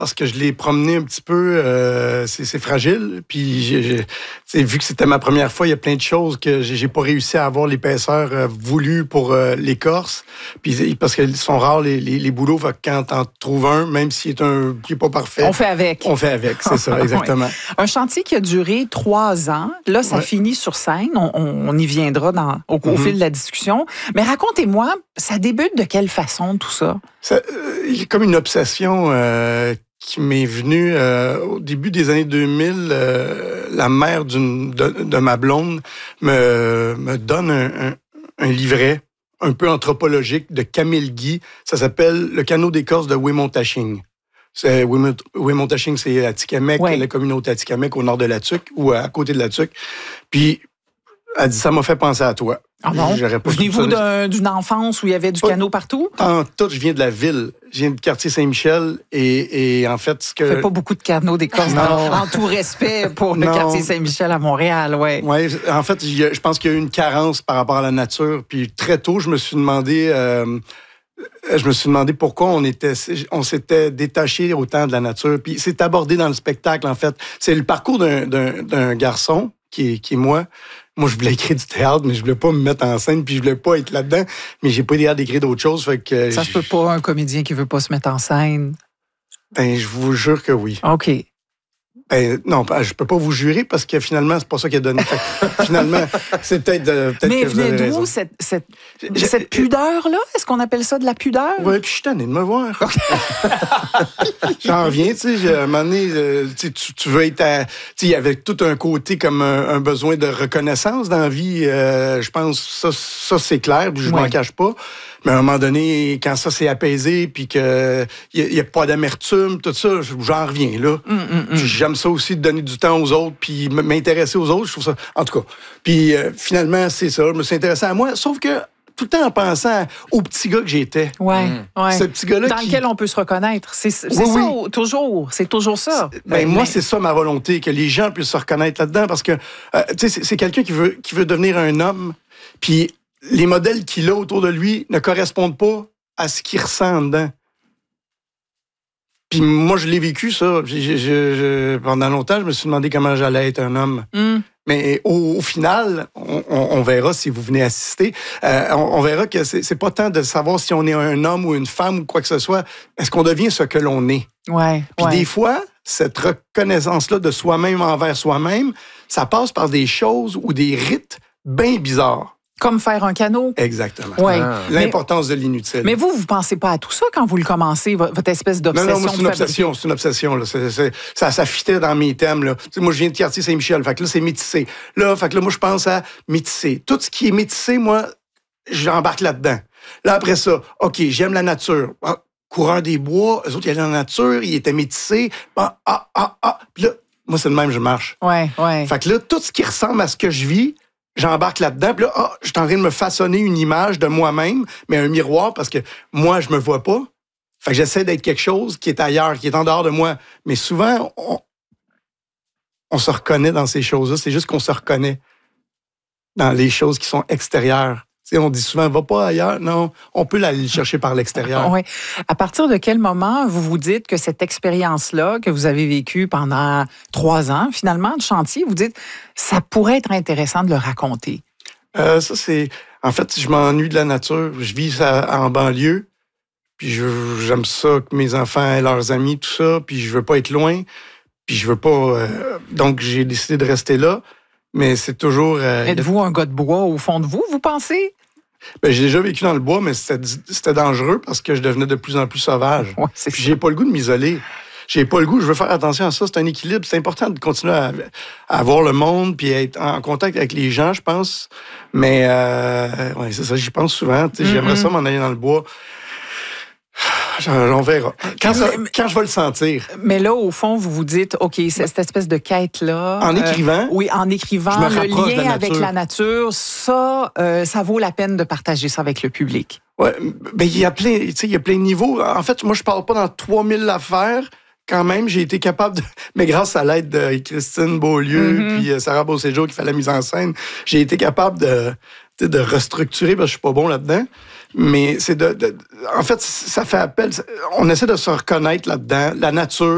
parce que je l'ai promené un petit peu. C'est fragile. Puis, vu que c'était ma première fois, il y a plein de choses que j'ai pas réussi à avoir l'épaisseur voulue pour l'écorce. Puis, parce qu'ils sont rares, les bouleaux. Fait que quand t'en trouves un, même s'il est pas parfait... On fait avec. On fait avec, c'est ça, exactement. Oui. Un chantier qui a duré 3 ans. Là, ça finit sur scène. On y viendra au fil de la discussion. Mais racontez-moi, ça débute de quelle façon, tout ça? Il y a comme une obsession qui m'est venue au début des années 2000. La mère de ma blonde me donne un livret un peu anthropologique de Camille Guy. Ça s'appelle « Le canot d'écorce de Wemontaching ». Wemontaching, c'est Atikamekw, la communauté Atikamekw au nord de la Tuque ou à côté de la Tuque. Puis, elle dit, ça m'a fait penser à toi. Ah bon? Venez-vous d'une enfance où il y avait du canot partout? En tout, je viens de la ville. Je viens du quartier Saint-Michel et en fait... Il ne fait pas beaucoup de canots d'écorce en tout respect pour le quartier Saint-Michel à Montréal, oui. Oui, en fait, je pense qu'il y a eu une carence par rapport à la nature. Puis très tôt, je me suis demandé pourquoi on s'était détaché autant de la nature. Puis c'est abordé dans le spectacle, en fait. C'est le parcours d'un garçon qui est moi. Moi, je voulais écrire du théâtre, mais je voulais pas me mettre en scène, puis je voulais pas être là-dedans. Mais j'ai pas idée d'écrire d'autres choses, fait que... Ça se peut pas, un comédien qui veut pas se mettre en scène? Ben, je vous jure que oui. OK. Ben, non, je peux pas vous jurer, parce que finalement, c'est pas ça qui a donné. Finalement, c'est peut-être mais venez d'où cette pudeur-là? Est-ce qu'on appelle ça de la pudeur? Oui, puis je suis tanné de me voir. J'en reviens, tu sais, à un moment donné, tu veux être tu sais, il y avait tout un côté comme un besoin de reconnaissance dans la vie. Je pense ça c'est clair, puis je m'en cache pas. Mais à un moment donné, quand ça s'est apaisé, puis qu'il n'y a pas d'amertume, tout ça, j'en reviens, là. J'aime ça aussi de donner du temps aux autres, puis m'intéresser aux autres, je trouve ça... En tout cas. Puis finalement, c'est ça, je me suis intéressé à moi, sauf que tout le temps en pensant au petit gars que j'étais. Ouais. Ce petit gars-là dans lequel on peut se reconnaître. C'est ça, toujours. C'est toujours ça. Moi, c'est ça ma volonté, que les gens puissent se reconnaître là-dedans, parce que, tu sais, c'est quelqu'un qui veut devenir un homme, puis les modèles qu'il a autour de lui ne correspondent pas à ce qu'il ressent dedans. Puis moi, je l'ai vécu, ça. Pendant longtemps, je me suis demandé comment j'allais être un homme. Mais au final, on verra si vous venez assister, on verra que c'est pas tant de savoir si on est un homme ou une femme ou quoi que ce soit. Est-ce qu'on devient ce que l'on est? Ouais. Puis des fois, cette reconnaissance-là de soi-même envers soi-même, ça passe par des choses ou des rites bien bizarres. Comme faire un canot. Exactement. Ouais. L'importance de l'inutile. Mais vous pensez pas à tout ça quand vous le commencez, votre espèce d'obsession? Non, moi, c'est une obsession. Là. Ça fitait dans mes thèmes. Là. Moi, je viens de quartier Saint-Michel. Fait que là, c'est métissé. Fait que là, moi, je pense à métissé. Tout ce qui est métissé, moi, j'embarque là-dedans. Là, après ça, OK, j'aime la nature. Coureur des bois, eux autres, ils allaient dans la nature, ils étaient métissés. Puis là, moi, c'est le même, je marche. Ouais. Fait que là, tout ce qui ressemble à ce que je vis, j'embarque là-dedans. Puis là, je suis en train de me façonner une image de moi-même, mais un miroir, parce que moi, je me vois pas. Fait que j'essaie d'être quelque chose qui est ailleurs, qui est en dehors de moi. Mais souvent, on se reconnaît dans ces choses-là. C'est juste qu'on se reconnaît dans les choses qui sont extérieures. T'sais, on dit souvent, va pas ailleurs. Non, on peut aller le chercher par l'extérieur. Oui. À partir de quel moment vous vous dites que cette expérience-là que vous avez vécue pendant 3 ans, finalement, de chantier, vous dites, ça pourrait être intéressant de le raconter? Ça, c'est... En fait, je m'ennuie de la nature. Je vis ça en banlieue. Puis j'aime ça que mes enfants aient leurs amis, tout ça. Puis je veux pas être loin. Puis je veux pas... Donc, j'ai décidé de rester là. Mais c'est toujours... Êtes-vous un gars de bois au fond de vous pensez? Ben, j'ai déjà vécu dans le bois, mais c'était dangereux parce que je devenais de plus en plus sauvage. Ouais, puis j'ai pas le goût de m'isoler. J'ai pas le goût, je veux faire attention à ça. C'est un équilibre. C'est important de continuer à voir le monde puis à être en contact avec les gens, je pense. Mais ouais, c'est ça, j'y pense souvent. J'aimerais ça m'en aller dans le bois. On verra. Quand je vais le sentir. Mais là, au fond, vous vous dites, OK, cette espèce de quête-là... En écrivant? Oui, en écrivant. Le lien avec la nature, ça vaut la peine de partager ça avec le public. Oui, ben, il y a plein de niveaux. En fait, moi, je parle pas dans 3000 affaires. Quand même, j'ai été capable de... Mais grâce à l'aide de Christine Beaulieu puis Sarah Beauséjour qui fait la mise en scène, j'ai été capable de restructurer parce que je suis pas bon là-dedans. Mais c'est en fait, ça fait appel... On essaie de se reconnaître là-dedans. La nature,